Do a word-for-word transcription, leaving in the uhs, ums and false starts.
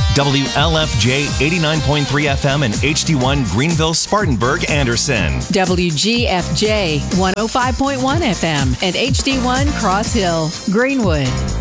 W L F J eighty-nine point three F M and H D one Greenville, Spartanburg, Anderson. W G F J one oh five point one F M and H D one Cross Hill, Greenwood.